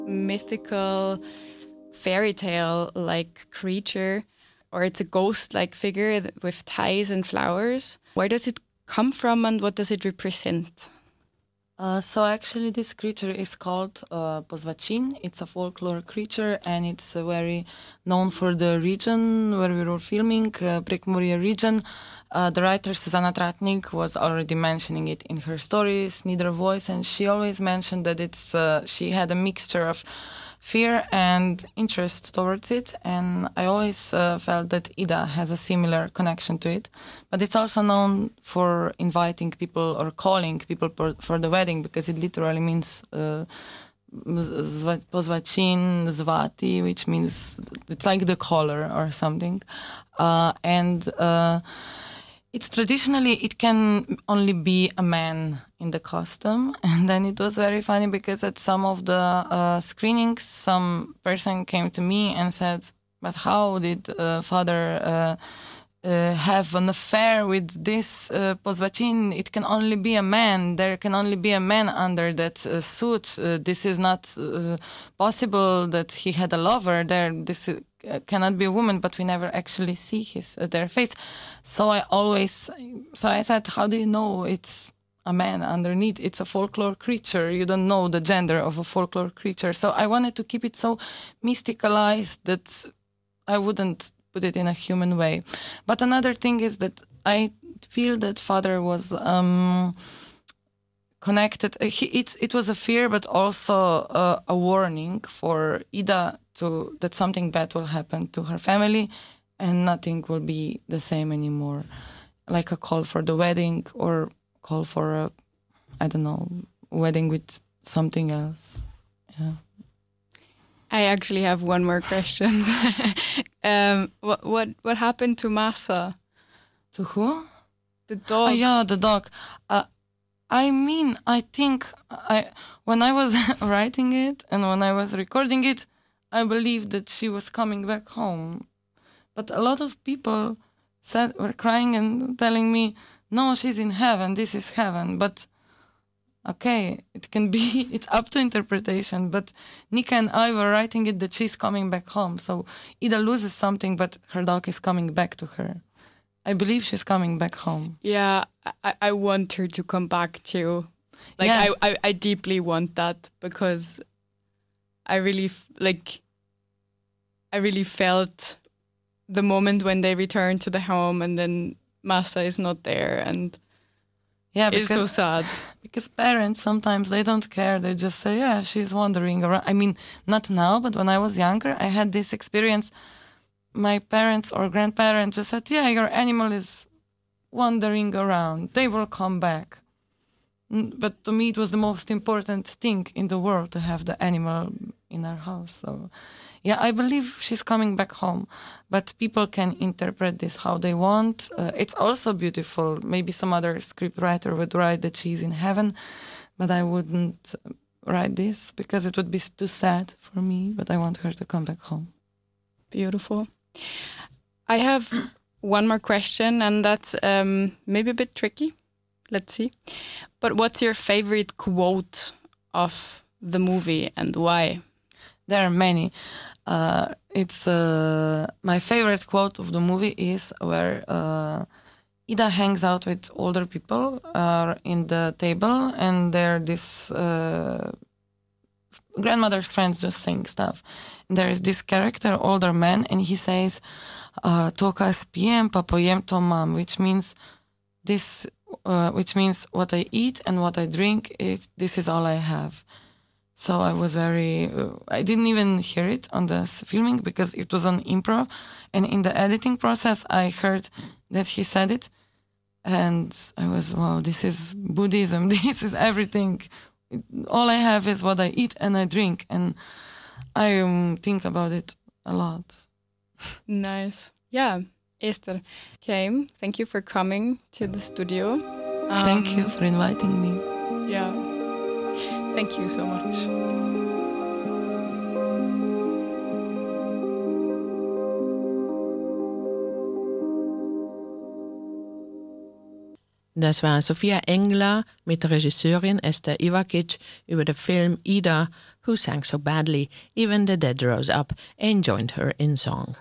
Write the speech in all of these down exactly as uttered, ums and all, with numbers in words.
mythical fairy tale like creature, or it's a ghost like figure with ties and flowers. Where does it come from and what does it represent? Uh, so actually this creature is called uh, Pozvachin. It's a folklore creature and it's uh, very known for the region where we were filming, uh, Prekmurje region. Uh, the writer Susanna Tratnik was already mentioning it in her stories, Neither Voice, and she always mentioned that it's uh, she had a mixture of fear and interest towards it, and I always uh, felt that Ida has a similar connection to it. But it's also known for inviting people or calling people per, for the wedding, because it literally means uh, pozvachin, zvati, which means it's like the caller or something. Uh, and uh, it's traditionally, it can only be a man in the costume. And then it was very funny because at some of the uh, screenings, some person came to me and said, but how did uh, father uh, uh, have an affair with this uh, pozvachin? It can only be a man. There can only be a man under that uh, suit. Uh, this is not uh, possible that he had a lover there. This is, uh, cannot be a woman, but we never actually see his uh, their face. So I always, so I said, how do you know it's a man underneath? It's a folklore creature. You don't know the gender of a folklore creature. So I wanted to keep it so mysticalized that I wouldn't put it in a human way. But another thing is that I feel that father was um, connected. He, it's, it was a fear, but also uh, a warning for Ida to that something bad will happen to her family and nothing will be the same anymore. Like a call for the wedding or call for a, I don't know, wedding with something else. Yeah. I actually have one more question. um, what what what happened to Massa? To who? The dog. Oh, yeah, the dog. Uh, I mean, I think I when I was writing it and when I was recording it, I believed that she was coming back home. But a lot of people said were crying and telling me, "No, she's in heaven. This is heaven." But okay, it can be, it's up to interpretation, but Nika and I were writing it that she's coming back home. So Ida loses something, but her dog is coming back to her. I believe she's coming back home. Yeah, I, I want her to come back too. Like, yeah. I, I, I deeply want that because I really, f- like, I really felt the moment when they return to the home and then Massa is not there and yeah, it's so sad. Because parents, sometimes they don't care. They just say, yeah, she's wandering around. I mean, not now, but when I was younger, I had this experience. My parents or grandparents just said, yeah, your animal is wandering around. They will come back. But to me, it was the most important thing in the world to have the animal in our house. So, yeah, I believe she's coming back home. But people can interpret this how they want. Uh, it's also beautiful. Maybe some other scriptwriter would write that she's in heaven, but I wouldn't write this because it would be too sad for me. But I want her to come back home. Beautiful. I have one more question, and that's um, maybe a bit tricky. Let's see. But what's your favorite quote of the movie and why? There are many. Uh, it's uh, my favorite quote of the movie is where uh, Ida hangs out with older people uh, in the table, and they're this uh, grandmother's friends just saying stuff. And there is this character, older man, and he says, "Toka spijem pa pojem to mam," which means this, uh, which means what I eat and what I drink. It, this is all I have. So I was very, uh, I didn't even hear it on the filming because it was an improv. And in the editing process, I heard that he said it. And I was, wow, this is Buddhism. This is everything. All I have is what I eat and I drink. And I um, think about it a lot. Nice. Yeah, Esther. Okay, thank you for coming to the studio. Um, Thank you for inviting me. Yeah. Thank you so much. Das war Sophia Engler mit Regisseurin Esther Ivakic über den Film Ida, Who Sang So Badly, Even the Dead Rose Up and Joined Her in Song.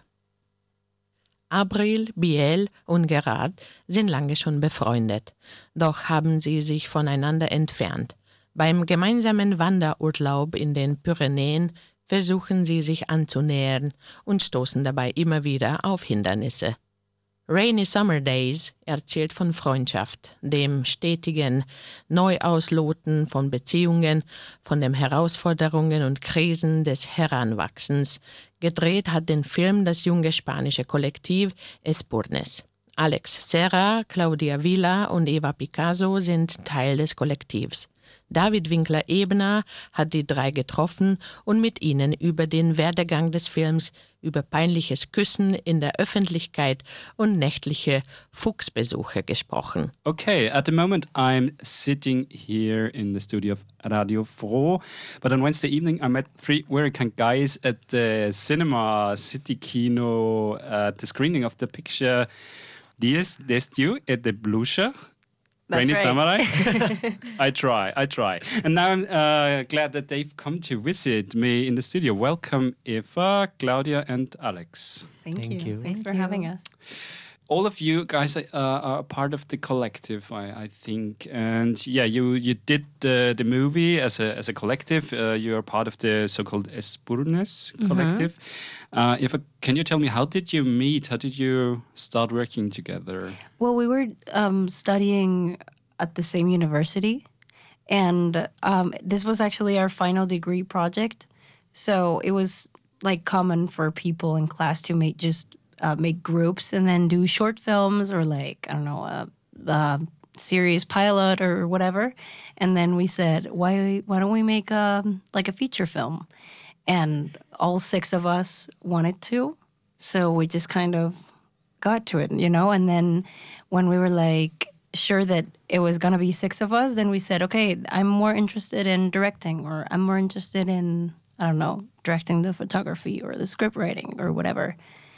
Abril, Biel und Gerard sind lange schon befreundet, doch haben sie sich voneinander entfernt. Beim gemeinsamen Wanderurlaub in den Pyrenäen versuchen sie sich anzunähern und stoßen dabei immer wieder auf Hindernisse. Rainy Summer Days erzählt von Freundschaft, dem stetigen Neuausloten von Beziehungen, von den Herausforderungen und Krisen des Heranwachsens. Gedreht hat den Film das junge spanische Kollektiv Espurnes. Alex Serra, Claudia Vila und Eva Picasso sind Teil des Kollektivs. David Winkler-Ebner hat die drei getroffen und mit ihnen über den Werdegang des Films, über peinliches Küssen in der Öffentlichkeit und nächtliche Fuchsbesuche gesprochen. Okay, at the moment I'm sitting here in the studio of Radio Froh, but on Wednesday evening I met three very kind guys at the cinema City Kino at the screening of the picture Dies des Dieu et de Blucher. That's Rainy right. Samurai. I try, I try. And now I'm uh, glad that they've come to visit me in the studio. Welcome, Eva, Claudia, and Alex. Thank, Thank you. you. Thanks Thank for you. having us. All of you guys uh, are part of the collective, I, I think. And yeah, you you did the, the movie as a as a collective. Uh, you are part of the so-called Espurnes collective. Uh, Eva, can you tell me, how did you meet? How did you start working together? Well, we were um, studying at the same university, and um, this was actually our final degree project. So it was like common for people in class to make just uh, make groups and then do short films or like, I don't know, a, a series pilot or whatever. And then we said, why why don't we make a, like a feature film? And all six of us wanted to. So we just kind of got to it, you know? And then when we were like sure that it was going to be six of us, then we said, okay, I'm more interested in directing, or I'm more interested in, I don't know, directing the photography or the script writing or whatever.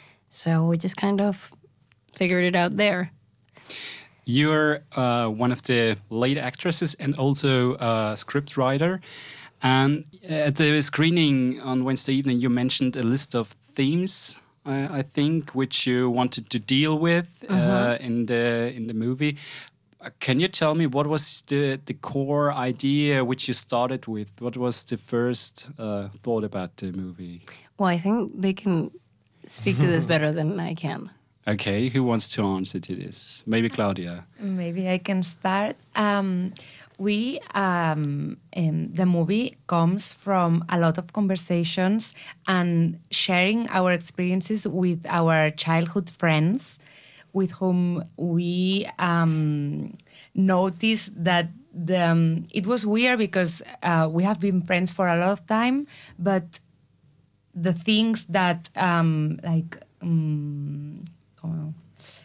So we just kind of figured it out there. You're uh, one of the lead actresses and also a script writer. And at the screening on Wednesday evening, you mentioned a list of themes, I, I think, which you wanted to deal with uh, Mm-hmm. in the in the movie. Uh, Can you tell me what was the, the core idea which you started with? What was the first uh, thought about the movie? Well, I think they can speak to this better than I can. Okay, who wants to answer to this? Maybe Claudia. Maybe I can start. Um, we um, um, the movie comes from a lot of conversations and sharing our experiences with our childhood friends, with whom we um, noticed that the, um, it was weird because uh, we have been friends for a lot of time, but the things that um, like. Um, como,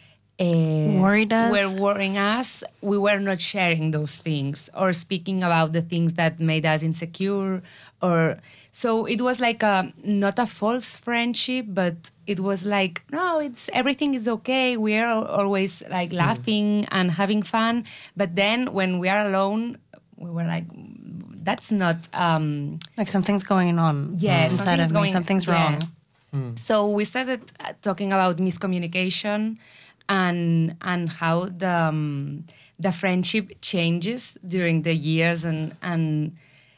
uh, Worried us? were worrying us, we were not sharing those things or speaking about the things that made us insecure. Or so it was like a not a false friendship, but it was like, no, it's everything is okay. We are al- always like laughing and having fun. But then when we are alone, we were like, that's not. Um, Like something's going on Yeah, inside something's of me. going- Something's yeah. wrong. So we started uh, talking about miscommunication and and how the um, the friendship changes during the years, and and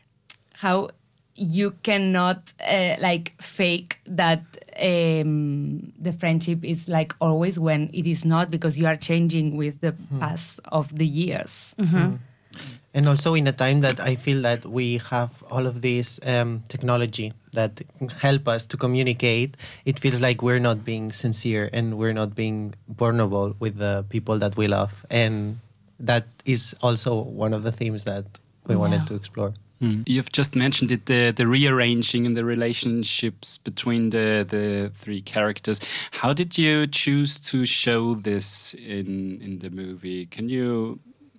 how you cannot uh, like fake that um, the friendship is like always, when it is not, because you are changing with the pass of the years. And also in a time that I feel that we have all of this um, technology that help us to communicate, it feels like we're not being sincere and we're not being vulnerable with the people that we love. And that is also one of the themes that we wanted Yeah. to explore. Mm. You've just mentioned it, the, the rearranging and the relationships between the, the three characters. How did you choose to show this in, in the movie? Can you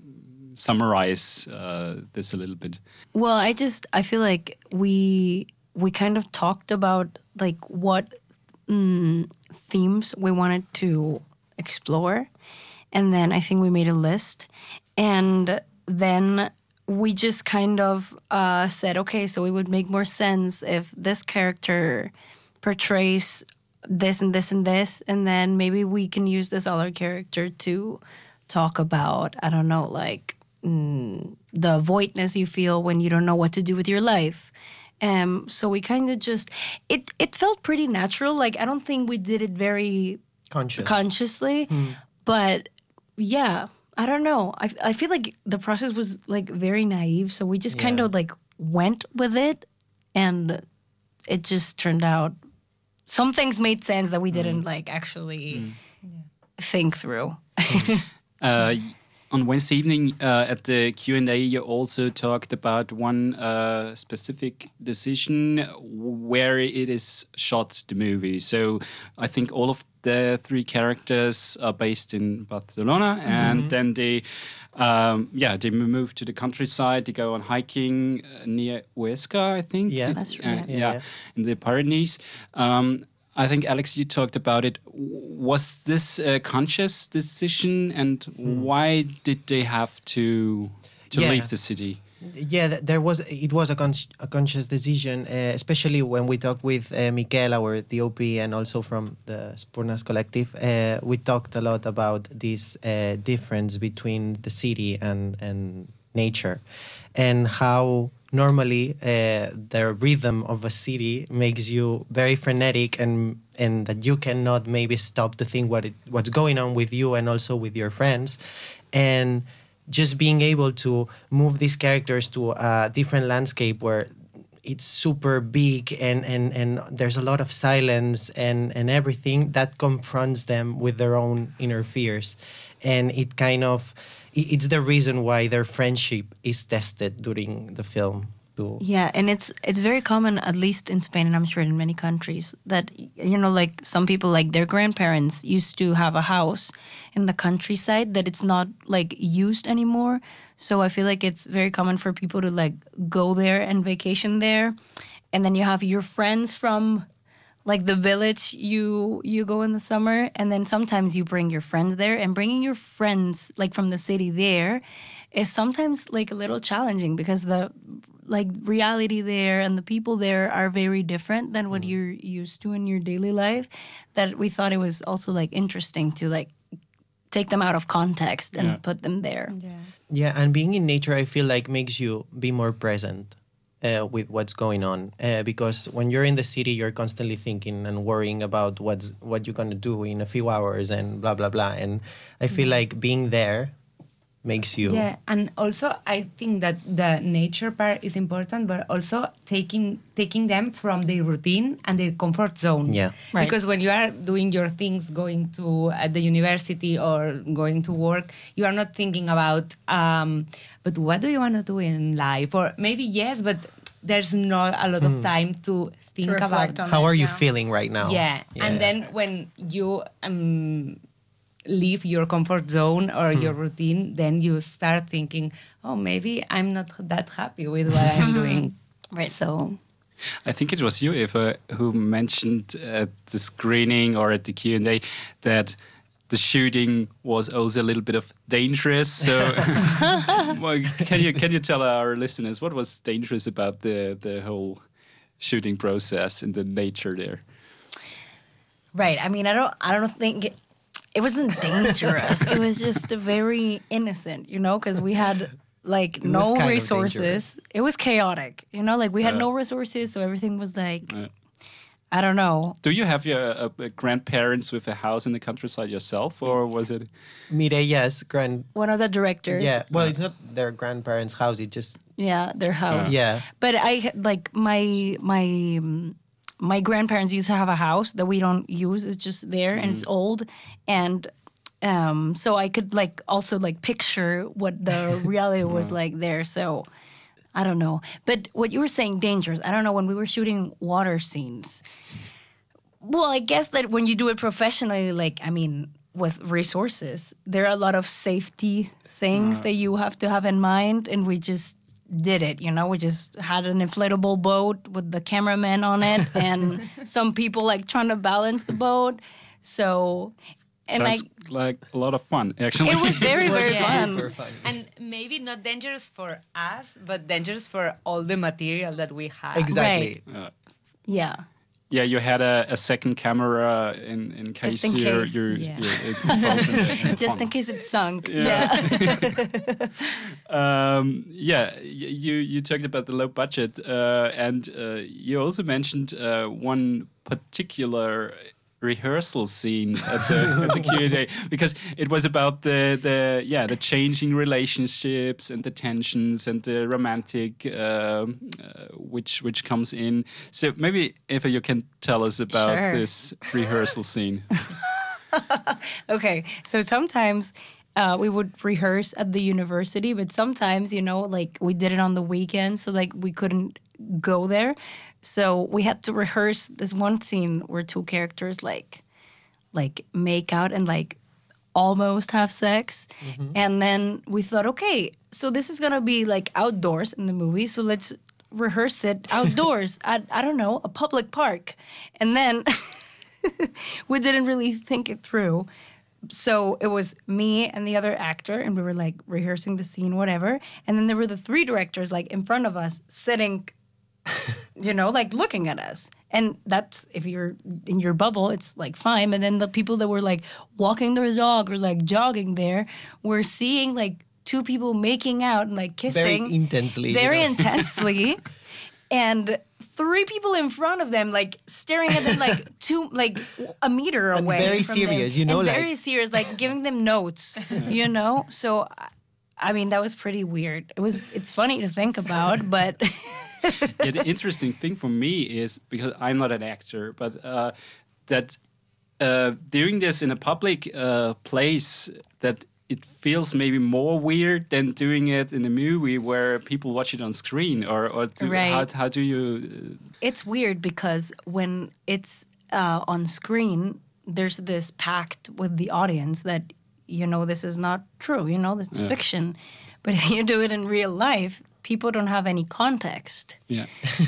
summarize uh, this a little bit? Well, I just I feel like we we kind of talked about like what mm, themes we wanted to explore, And then I think we made a list. And then we just kind of uh, said, okay, so it would make more sense if this character portrays this and this and this, and then maybe we can use this other character to talk about, I don't know, like mm, the voidness you feel when you don't know what to do with your life. Um, so we kind of just, it, it felt pretty natural. Like, I don't think we did it very Conscious. consciously, but yeah, I don't know. I, I feel like the process was like very naive. So we just kind Yeah. of like went with it, and it just turned out some things made sense that we didn't like actually think through. Uh, on Wednesday evening uh, at the Q and A, you also talked about one uh, specific decision where it is shot, the movie. So I think all of the three characters are based in Barcelona, and then they, um, yeah, they move to the countryside. They go on hiking uh, near Huesca, I think. Yeah. That's Uh, right. yeah, Yeah. in the Pyrenees. Um, I think, Alex, you talked about it. W- Was this a conscious decision, and why did they have to to Yeah. leave the city? Yeah, th- there was it was a, con- a conscious decision, uh, especially when we talked with uh, Miquel, our D O P, and also from the Spurnas Collective. Uh, we talked a lot about this uh, difference between the city and and nature, and how normally uh, the rhythm of a city makes you very frenetic, and and that you cannot maybe stop to think what it, what's going on with you and also with your friends, and just being able to move these characters to a different landscape where it's super big and, and, and there's a lot of silence and, and everything that confronts them with their own inner fears. And it kind of, it- it's the reason why their friendship is tested during the film. Too. Yeah, and it's it's very common, at least in Spain, and I'm sure in many countries, that, you know, like some people, like their grandparents used to have a house in the countryside that it's not like used anymore. So I feel like it's very common for people to like go there and vacation there, and then you have your friends from like the village you you go in the summer, and then sometimes you bring your friends there, and bringing your friends like from the city there is sometimes like a little challenging because the like reality there and the people there are very different than what you're used to in your daily life, that we thought it was also like interesting to like take them out of context and Yeah. put them there. Yeah, and being in nature, I feel like makes you be more present uh, with what's going on. Uh, because when you're in the city, you're constantly thinking and worrying about what's what you're gonna do in a few hours and blah blah blah. And I feel like being there makes you. Yeah, and also I think that the nature part is important, but also taking taking them from their routine and their comfort zone. Yeah. Right. Because when you are doing your things, going to uh, the university or going to work, you are not thinking about, um, but what do you want to do in life? Or maybe yes, but there's not a lot of time to think reflect about. on How it, are you yeah. feeling right now? Yeah. and then when you um, leave your comfort zone or your routine, then you start thinking, oh, maybe I'm not that happy with what I'm doing. Right. So I think it was you, Eva, who mentioned at the screening or at the Q and A that the shooting was also a little bit of dangerous. So, well, can you can you tell our listeners what was dangerous about the the whole shooting process in the nature there? Right. I mean, I don't. I don't think it, it wasn't dangerous. It was just very innocent, you know, because we had like It was no kind of resources. dangerous. It was chaotic, you know, like we had Yeah. no resources, so everything was like, Yeah. I don't know. Do you have your uh, uh, grandparents with a house in the countryside yourself, or was it? Mireya's grand. One of the directors, Yeah. Well, it's not their grandparents' house. It just. yeah, their house. Yeah. But I like my my um, my grandparents used to have a house that we don't use. It's just there and it's old, and um, so I could like also like picture what the reality was like there. So I don't know. But what you were saying, dangerous. I don't know. When we were shooting water scenes, well, I guess that when you do it professionally, like I mean, with resources, there are a lot of safety things that you have to have in mind, and we just did it. You know, we just had an inflatable boat with the cameraman on it, and some people like trying to balance the boat. So, and I, Sounds like a lot of fun, actually. it was very, It was very fun. super fun. And maybe not dangerous for us, but dangerous for all the material that we had. Exactly. Uh, Yeah. yeah, you had a, a second camera in, in case Just in you're, case, you're, yeah. you're it falls in the, in the Just in pond. case it sunk. Yeah. Yeah. Um, yeah, y- you you talked about the low budget, uh, and uh, you also mentioned uh, one particular rehearsal scene at the, at the Q and A, because it was about the the yeah the changing relationships and the tensions and the romantic um, uh, which which comes in. So maybe Eva, you can tell us about Sure. this rehearsal scene. Okay, so sometimes uh, we would rehearse at the university, but sometimes, you know, like we did it on the weekend, so like we couldn't go there. So we had to rehearse this one scene where two characters like like make out and like almost have sex. And then we thought, okay, so this is gonna be like outdoors in the movie, so let's rehearse it outdoors at, I don't know, a public park. And then we didn't really think it through. So it was me and the other actor, and we were like rehearsing the scene, whatever. And then there were the three directors like in front of us sitting, you know, like looking at us. And that's, if you're in your bubble, it's like fine. But then the people that were like walking their dog or like jogging there were seeing like two people making out and like kissing. Very intensely. you Very know. intensely. And three people in front of them, like staring at them, like two, like a meter And away. very from serious, them. you know, and like- very serious, like giving them notes, you know. So, I mean, that was pretty weird. It was. It's funny to think about, but Yeah, the interesting thing for me is, because I'm not an actor, but uh, that uh, doing this in a public uh, place, that it feels maybe more weird than doing it in a movie where people watch it on screen, or, or do, Right. how, how do you... it's weird because when it's uh, on screen, there's this pact with the audience that, you know, this is not true, you know, this is fiction. But if you do it in real life, people don't have any context. Yeah.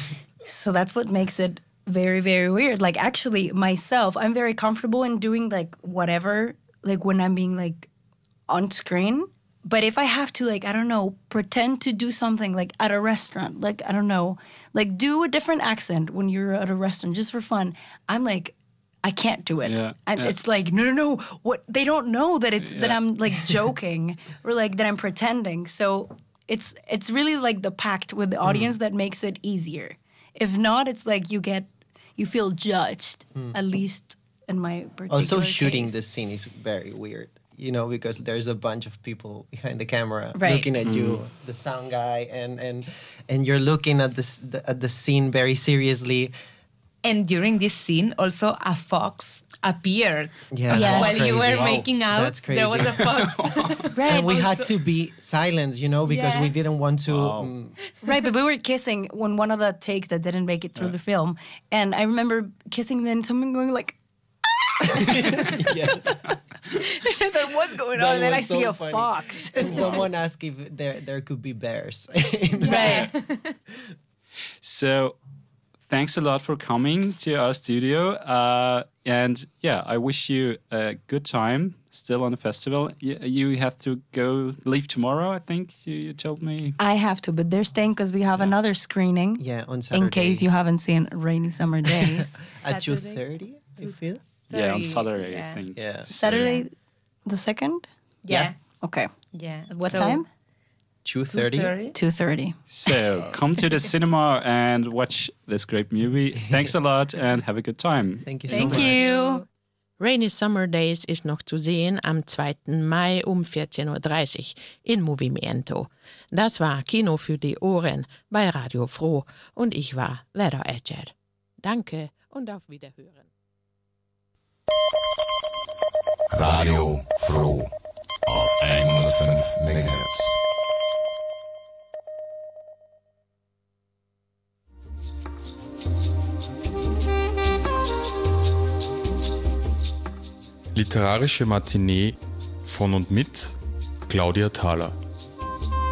So that's what makes it very, very weird. Like, actually, myself, I'm very comfortable in doing, like, whatever, like, when I'm being, like, on screen. But if I have to, like, I don't know, pretend to do something, like, at a restaurant, like, I don't know, like, do a different accent when you're at a restaurant just for fun, I'm like, I can't do it. Yeah, And yeah. it's like, no, no, no. What they don't know that it's that Yeah. I'm like joking or like that I'm pretending. So it's it's really like the pact with the audience that makes it easier. If not, it's like you get you feel judged. At least in my particular Also, shooting case. this scene is very weird, you know, because there's a bunch of people behind the camera Right. looking at you, the sound guy, and and and you're looking at this the, at the scene very seriously. And during this scene, also a fox appeared. Yeah, Yeah. that's While you were crazy. making out, That's there was crazy. a fox. Right, And we had also- to be silent, you know, because we Yeah. didn't want to. Wow. mm, Right, but we were kissing when one of the takes that didn't make it through the film, and I remember kissing, then someone going like, yes. "Then what's going That on?" And then I was so see a funny. fox. And someone asked if there there could be bears. Right. So thanks a lot for coming to our studio. Uh, and yeah, I wish you a good time still on the festival. You, you have to go, leave tomorrow, I think you, you told me. I have to, but they're staying because we have another screening. Yeah, on Saturday. In case you haven't seen Rainy Summer Days. at two Saturday. thirty, I feel. Yeah, on Very- Saturday, yeah. I think. Yeah. Saturday the second? Yeah. Okay. Yeah. At what So, time? two thirty. two thirty. So come to the cinema and watch this great movie. Thanks a lot and have a good time. Thank you so Thank much. you. Rainy Summer Days ist noch zu sehen am zweiten Mai um vierzehn Uhr dreißig in Movimiento. Das war Kino für die Ohren bei Radio Froh und ich war Vera Etcher. Danke und auf Wiederhören. Radio Froh auf hundertfünf Megahertz. Literarische Matinee von und mit Claudia Thaler.